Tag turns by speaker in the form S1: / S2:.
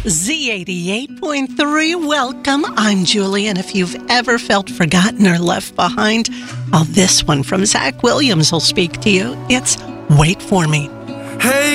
S1: Z88.3, welcome. I'm Julie, and if you've ever felt forgotten or left behind, well, this one from Zach Williams will speak to you. It's Wait For Me.
S2: Hey